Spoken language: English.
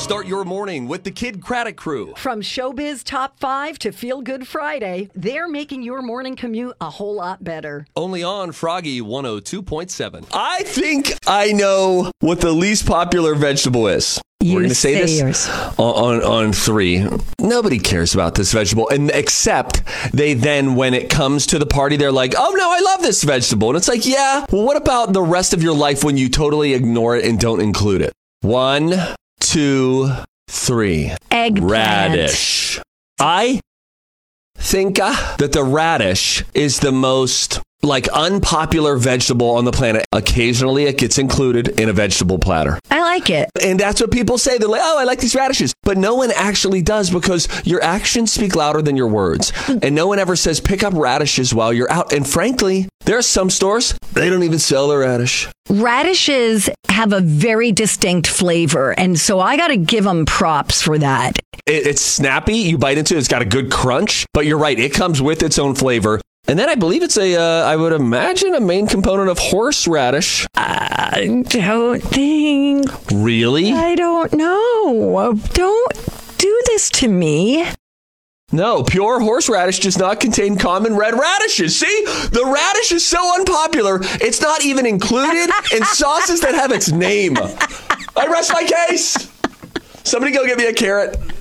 Start your morning with the Kid Craddock Crew. From Showbiz Top 5 to Feel Good Friday, they're making your morning commute a whole lot better. Only on Froggy 102.7. I think I know what the least popular vegetable is. We're going to say this yours. on 3. Nobody cares about this vegetable, and except they then, when it comes to the party, they're like, oh no, I love this vegetable. And it's like, yeah, well, what about the rest of your life when you totally ignore it and don't include it? 1, 2, 3. Eggplant. Radish. I think that the radish is the most unpopular vegetable on the planet. Occasionally it gets included in a vegetable platter. I like it. And that's what people say. They're like, oh, I like these radishes. But no one actually does, because your actions speak louder than your words. And no one ever says, pick up radishes while you're out. And frankly, there are some stores, they don't even sell the radish. Radishes have a very distinct flavor, and so I got to give them props for that. It's snappy. You bite into it. It's got a good crunch. But you're right. It comes with its own flavor. And then I believe it's I would imagine, a main component of horseradish. I don't think. Really? I don't know. Don't do this to me. No, pure horseradish does not contain common red radishes. See? The radish is so unpopular, it's not even included in sauces that have its name. I rest my case. Somebody go get me a carrot.